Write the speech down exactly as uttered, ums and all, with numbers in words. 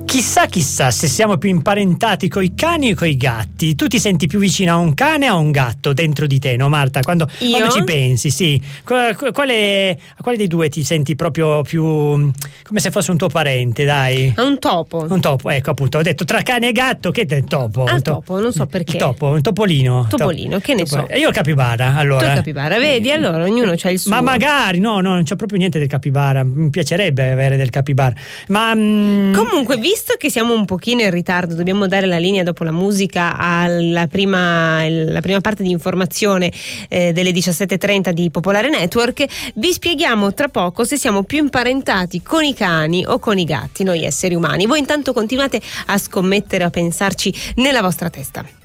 Chissà chissà se siamo più imparentati coi cani o coi gatti. Tu ti senti più vicina a un cane o a un gatto dentro di te, no Marta? Quando, quando ci pensi, sì. Quale, a quale dei due ti senti proprio più come se fosse un tuo parente, dai? A un topo. Un topo, ecco appunto. Ho detto tra cane e gatto, che è il topo? Al topo, non so perché. Il topo, un topolino. Topolino, che ne topo. so. Io il capibara, allora. Tu il capibara, vedi? Allora ognuno c'ha il suo. Ma magari, no, no, non c'è proprio niente del capibara. Mi piacerebbe avere del capibara. Ma mm, comunque, visto che siamo un pochino in ritardo, dobbiamo dare la linea dopo la musica alla prima, la prima parte di informazione eh, delle diciassette e trenta di Popolare Network. Vi spieghiamo tra poco se siamo più imparentati con i cani o con i gatti, noi esseri umani. Voi intanto continuate a scommettere, a pensarci nella vostra testa.